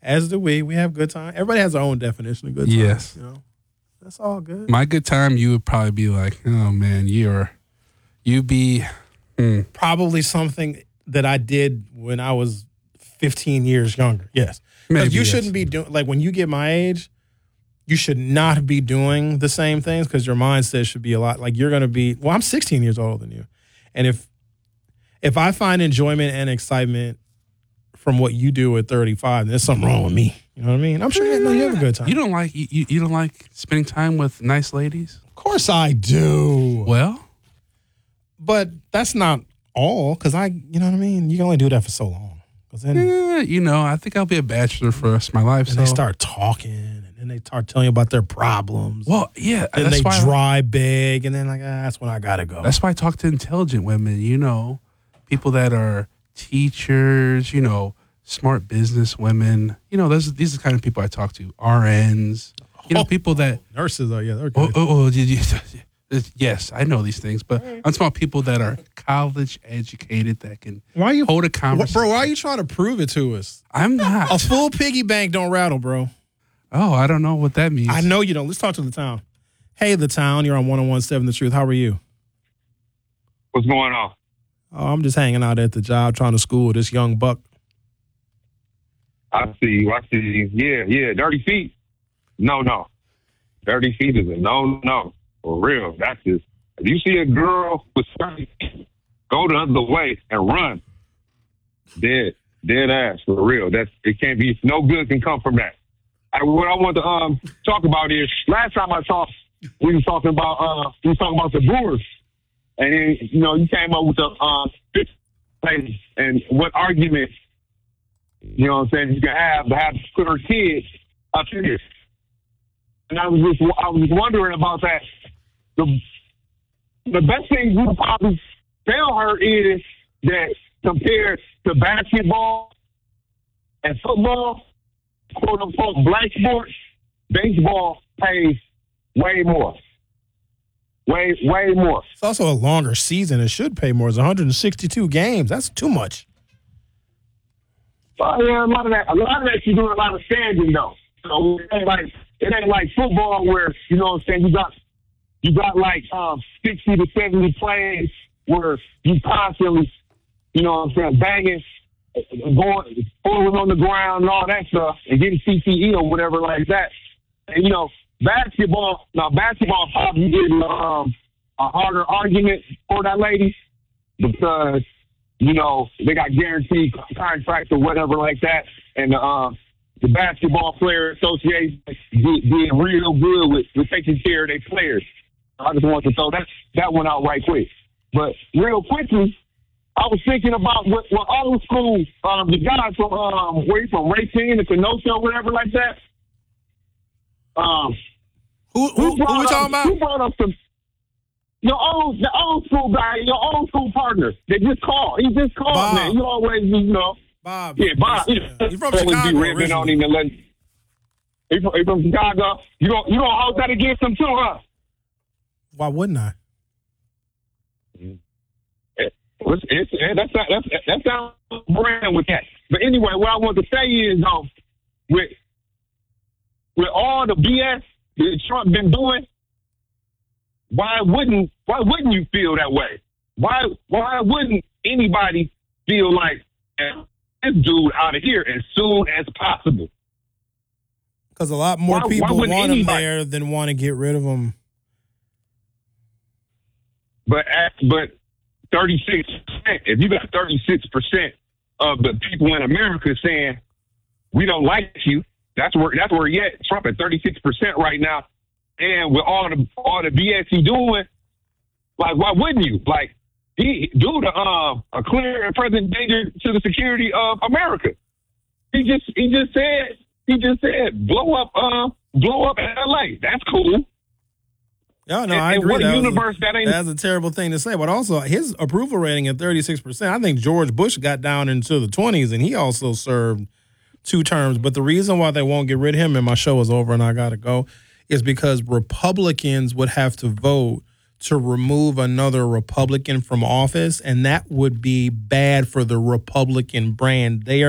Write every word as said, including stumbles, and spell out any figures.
As do we. We have good time. Everybody has their own definition of good time. Yes. You know, that's all good. My good time, you would probably be like, oh, man, you're, you be. Mm. Probably something that I did when I was fifteen years younger. Yes. Because you yes. shouldn't be doing, like when you get my age, you should not be doing the same things because your mindset should be a lot, like you're going to be, well, I'm sixteen years older than you. And if, if I find enjoyment and excitement from what you do at thirty-five, there's something wrong with me. You know what I mean? I'm sure you, know, you have a good time. You don't like, you, you don't like spending time with nice ladies? Of course I do. Well. But that's not all because I, you know what I mean? You can only do that for so long. Cause then, yeah, you know, I think I'll be a bachelor for the rest of my life. And so. they start talking, and then they start telling you about their problems. Well, yeah. And that's they why dry beg, and then like, ah, that's when I gotta go. That's why I talk to intelligent women, you know, people that are teachers, you know, smart business women. You know, those these are the kind of people I talk to. R Ns, you know, oh, people that nurses are yeah, they're good. Oh, oh, oh did you, yes, I know these things, but I'm talking about people that are college educated that can why are you, hold a conversation. Bro, why are you trying to prove it to us? I'm not. A full piggy bank don't rattle, bro. Oh, I don't know what that means. I know you don't. Let's talk to the town. Hey, the town. You're on one oh one point seven The Truth. How are you? What's going on? Oh, I'm just hanging out at the job trying to school this young buck. I see you. I see you. Yeah, yeah. Dirty feet. No, no. Dirty feet is a no, no. For real. That's just, if you see a girl with dirty feet, go the other way and run. Dead. Dead ass. For real. That's, it can't be, no good can come from that. I, what I want to um talk about is, last time I talked, we were talking about, uh, we were talking about the Brewers. And then, you know, you came up with the, uh, and what argument, you know what I'm saying, you can have to have to put her kids up here. And I was just, I was wondering about that. The, the best thing you could probably tell her is that compared to basketball and football, quote unquote, black sports, baseball pays way more. Way, way more. It's also a longer season. It should pay more. It's one hundred sixty-two games. That's too much. Well, yeah, a lot of that. A lot of that you're doing a lot of standing though. So it ain't like it ain't like football where, you know what I'm saying, you got you got like um, sixty to seventy plays where you constantly, you know what I'm saying, banging, going, falling on the ground and all that stuff, and getting C T E or whatever like that. And you know, basketball, now basketball probably getting um, a harder argument for that lady because, you know, they got guaranteed contracts or whatever like that. And uh, the Basketball Player Association being real good with, with taking care of their players. I just want to throw that, that one out right quick. But real quickly, I was thinking about what, what old school, um, the guys from, um, where you from, Racine, the Kenosha or whatever like that. Um, who who, who, who we talking about? Who brought up some, your old, the old school guy, your old school partner. They just called. He just called, Bob. man. You always, you know. Bob. Yeah, Bob. He's, he's from Chicago ripping on him and letting, he from, he from Chicago. You don't, you don't hold that against him too, huh? Why wouldn't I? It, it's, it's, that's that's that's sounds brand with that. But anyway, what I want to say is, though, with with all the B S that Trump been doing, why wouldn't why wouldn't you feel that way? Why why wouldn't anybody feel like this dude out of here as soon as possible? Because a lot more why, people why want anybody, him there than want to get rid of him. But at, but thirty-six percent, if you got thirty-six percent of the people in America saying we don't like you, that's where that's where he at. Trump at thirty-six percent right now, and with all the all the B S he doing, like why wouldn't you? Like he due to um a clear and present danger to the security of America. He just he just said he just said blow up uh blow up L A. That's cool. Yeah, no, and, I agree. What that universe was, that ain't that's a terrible thing to say. But also, his approval rating at thirty-six percent, I think George Bush got down into the twenties, and he also served two terms. But the reason why they won't get rid of him, and my show is over and I got to go, is because Republicans would have to vote to remove another Republican from office, and that would be bad for the Republican brand. They are